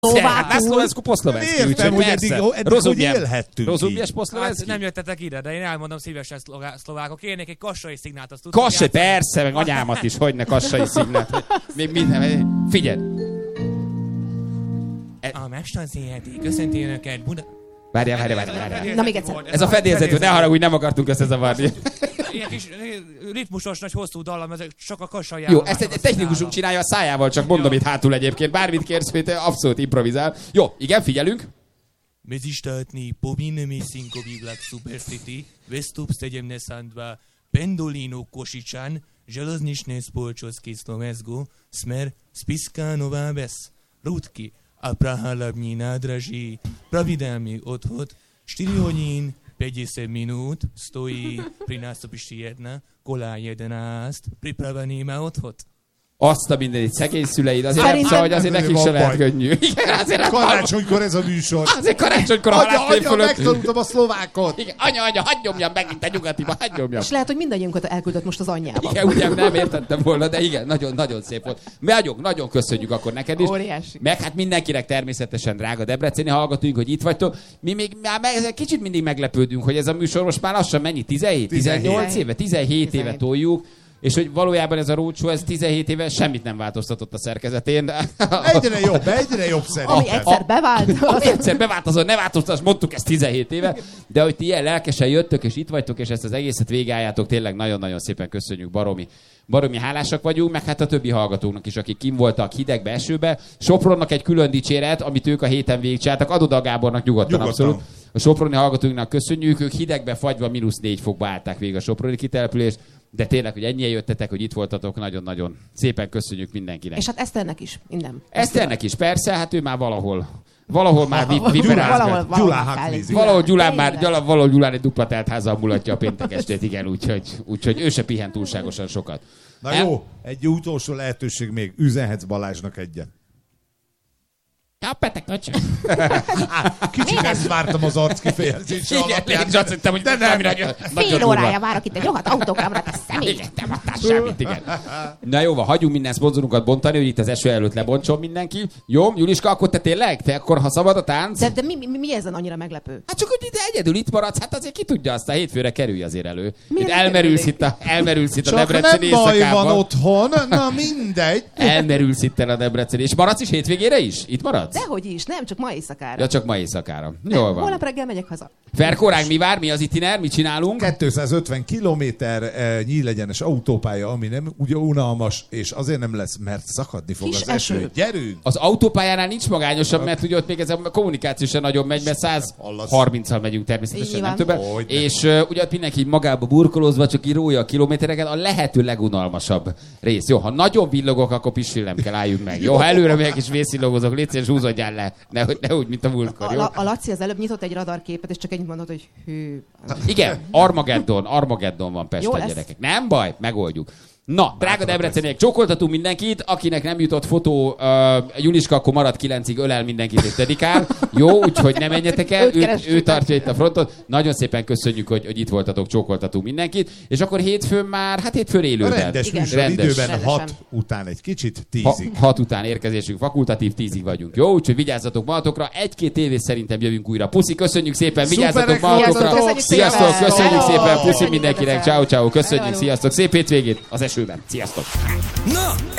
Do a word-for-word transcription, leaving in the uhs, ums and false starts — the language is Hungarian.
Szlovákul. Po-szlovenszki. Értem, hogy eddig, eddig hogy élhettünk Rozumjes po-szlovenszki? Nem jöttetek ide, de én elmondom szívesen szlovákok. Érnék egy kassai szignát, azt tudtam. Kassai, persze, meg anyámat is, hogyne kassai szignát. Még minden, figyelj. A Mestanszéheti, köszönti önöket, Buda... Várjál, várjál, várjál. Na még egyszer. Ez a fedélzetű, ne haragudj, nem akartunk összezavarni. Ilyen kis ritmusos, nagy hosszú dallam, ezek csak a kassai. Jó, ezt egy technikusunk csinálja a szájával, csak mondom itt hátul egyébként. Bármit kérsz, hogy te abszolút improvizál. Jó, igen, figyelünk. Mezistatni povinnymi sinkoviglak supercity, Vestup stegyemne sandva, Pendolino Kosičan, železnične spolčovské Slovensko, smer Spišská Nová Ves, Rudky a Praha hlavní nádraží, pravidelný odchod, štyri hodín päťdesiat minút, stojí pri nástupišti jedna, kola jedenáct, pripravený na odchod. Azt a mindenit, szegény szüleid, azért nem szóval, hogy azért nekik se lehet könnyű. Igen, azért karácsonykor ez a műsor. Azért karácsonykor a halálfény fölött. Anya, megtanultam a szlovákot. Igen, anya, anya, hadd nyomjam megint a nyugatiba, hadd nyomjam. És lehet, hogy mindannyiunkat elküldött most az anyjába. Igen, ugye nem értettem volna, de igen, nagyon, nagyon szép volt. Nagyon, nagyon köszönjük akkor neked is. Óriási. Meg hát mindenkinek természetesen drága debreceni hallgatóink, hogy itt vagytok. Mi még már kicsit mindig meglepődünk, hogy ez a műsor most már lassan mennyi? tizenhét, tizennyolc éve, tizenhét éve toljuk. És hogy valójában ez a roadshow, ez tizenhét éve semmit nem változtatott a szerkezetén. Egyre jobb, egyre jobb szerintem. Ami egyszer bevált. Ami egyszer bevált, azon ne változtass, mondtuk ezt tizenhét éve. De hogy ti ilyen lelkesen jöttök, és itt vagytok, és ezt az egészet végálljátok, tényleg nagyon-nagyon szépen köszönjük, baromi. Baromi hálásak vagyunk, meg hát a többi hallgatóknak is, akik kim voltak hidegbe, esőbe. Sopronnak egy külön dicséret, amit ők a héten végigcsináltak. Adod a Gábornak nyugodtan, nyugodtan. Abszolút. A soproni hallgatóinknak köszönjük, ők hidegbe fagyva mínusz négy fokba állták végig a soproni kitelepülést. De tényleg, hogy ennyien jöttetek, hogy itt voltatok, nagyon-nagyon szépen köszönjük mindenkinek. És hát Eszternek is, innen. Eszternek is, persze, hát ő már valahol, valahol már viperázgat. Valahol Gyulán már, valahol Gyulán egy dupla teltházzal mulatja a péntek estét, igen, úgyhogy, úgyhogy ő se pihent túlságosan sokat. Na El... jó, egy utolsó lehetőség még, üzenhetsz Balázsnak egyet. Ja, petek, öcsön. Kicsit ezt vártam az arckifejezése alapján. Én azt hittem, hogy de nem. Fél órája várok itt egy rohadt autókamrát, a személy. Igen, nem adtál semmit, igen. Na jó, van, hagyjunk minden szponzorunkat bontani, hogy itt az eső előtt lebontson mindenki. Jó, Juliska, akkor te tényleg? Te akkor, ha szabad a tánc? De, de mi, mi, mi ezen annyira meglepő? Hát csak, hogy ide egyedül itt maradsz, hát azért ki tudja, azt a hétfőre kerülj azért elő. Itt elmerülsz itt a, elmerülsz itt a Debreceni éjszakában. Csak nem baj van otthon, na mindegy. Elmerülsz itt a Debreceni. És maradsz is hétvégére is? Itt maradsz? Dehogy is, nem, csak ma éjszakára. Ja, csak ma éjszakára. Jól van. Holnap reggel megyek haza. Ferkoránk mi vár? Mi az itiner? Mit csinálunk? kétszázötven kilométer eh, nyílegyenes autópálya, ami nem ugye unalmas, és azért nem lesz, mert szakadni fog Kis az eső. eső. Gyerünk! Az autópályánál nincs magányosabb, mert ugye ott még ez a kommunikáció sem nagyon megy, mert száz harminccal megyünk természetesen, nem többen. És uh, ugye ott mindenki magába burkolózva, csak így rója a kilométereket, a lehető legunalmasabb rész. Jó, ha nagyon villogok, akkor pisfilem kell, álljunk meg. Jó, ha előre megyek és vészillogozok, légy szíves, húzódjál le. Nehogy, nehogy, mint a múltkor, jó? A, a Laci az előbb nyitott egy radarképet, és csak ennyit mondott, hogy hű. Igen, Armageddon, Armageddon van Pesten, gyerekek. Nem baj, megoldjuk. Na, drága debreceniek, csókoltatunk mindenkit, akinek nem jutott fotó, uh, Juliska akkor marad kilencig, ölel mindenkit és dedikál. Jó, úgyhogy ne menjetek el, ő, ő tartja itt a frontot. Nagyon szépen köszönjük, hogy, hogy itt voltatok, csókoltatunk mindenkit. És akkor hétfőn már, hát hétfőn élőben. Rendes műsor, rendes. Időben rendesen. Hat után egy kicsit, tízig. Ha, hat után érkezésünk, fakultatív, tízig vagyunk. Jó, úgyhogy vigyázzatok magatokra. Egy-két tévés szerintem jövünk újra. Puszi, köszönjük szépen, vigyázzatok magatokra. Sziasztok, köszönjük szépen, puszi mindenkinek. Ciao, ciao, köszönjük, sziasztok. Szép hétvégét az esőben. Sziasztok! Na,